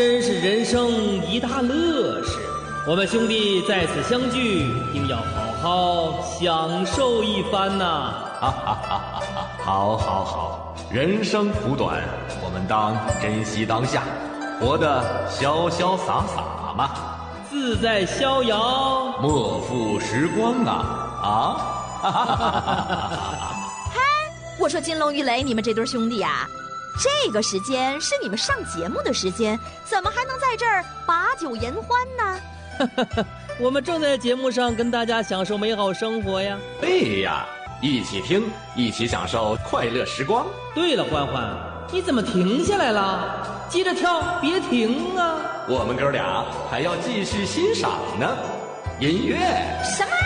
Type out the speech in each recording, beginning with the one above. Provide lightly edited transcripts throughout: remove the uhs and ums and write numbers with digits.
真是人生一大乐事。我们兄弟在此相聚，定要好好享受一番呐！ 哈哈哈哈哈！好，好，好，人生苦短，我们当珍惜当下，活得潇潇洒洒嘛， 自在逍遥， 莫负时光啊！啊！哈哈哈哈哈！ 嗨，我说金龙、玉雷，你们这对兄弟呀，这个时间是你们上节目的时间，怎么还能在这儿把酒言欢呢？ 我们正在节目上跟大家享受美好生活呀。 对呀，一起听，一起享受快乐时光。 对了，欢欢，你怎么停下来了？接着跳，别停啊！ 我们哥俩还要继续欣赏呢。音乐什么？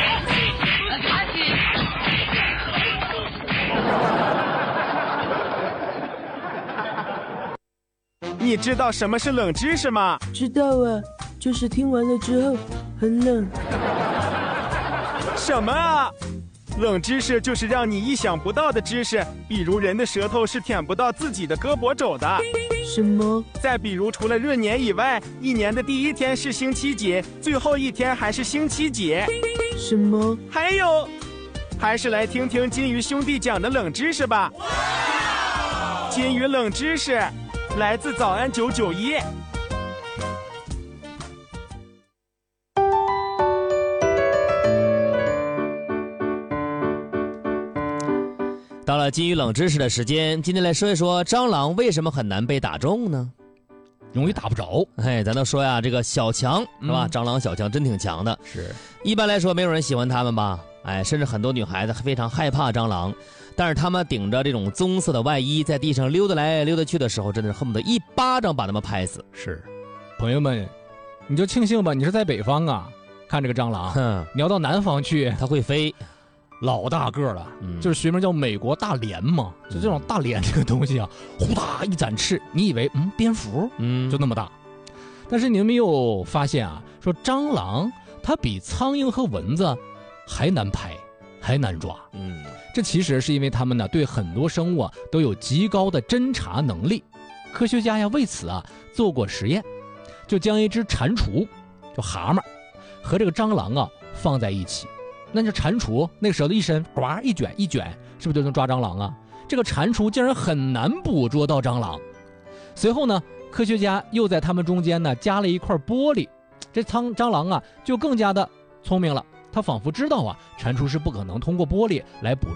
你知道什么是冷知识吗？ 知道啊，就是听完了之后很冷。 什么啊？冷知识就是让你意想不到的知识，比如人的舌头是舔不到自己的胳膊肘的。 什么？ 再比如，除了闰年以外，一年的第一天是星期几，最后一天还是星期几？ 什么？ 还有，还是来听听金鱼兄弟讲的冷知识吧。金鱼冷知识来自早安991。 到了金鱼冷知识的时间，今天来说一说蟑螂为什么很难被打中呢？ 容易打不着。 哎，咱都说呀，这个小强是吧？蟑螂小强真挺强的。 是， 一般来说没有人喜欢他们吧？哎，甚至很多女孩子非常害怕蟑螂。但是他们顶着这种棕色的外衣，在地上溜达来溜达去的时候，真的是恨不得一巴掌把他们拍死。 是，朋友们，你就庆幸吧，你是在北方啊，看这个蟑螂。你要到南方去， 它会飞， 老大个了，就是学名叫美国大蠊嘛。就这种大蠊这个东西啊，呼哒一展翅，你以为蝙蝠，就那么大。但是你们没有发现啊，说蟑螂它比苍蝇和蚊子还难拍，还难抓。这其实是因为他们呢对很多生物啊都有极高的侦查能力。科学家呀为此啊做过实验，就将一只蟾蜍，就蛤蟆，和这个蟑螂啊放在一起。那这蟾蜍那个舌头一伸，呱一卷一卷，是不是就能抓蟑螂啊？这个蟾蜍竟然很难捕捉到蟑螂。随后呢，科学家又在它们中间呢加了一块玻璃，这蟑螂啊就更加的聪明了。它仿佛知道啊，蟾蜍是不可能通过玻璃来捕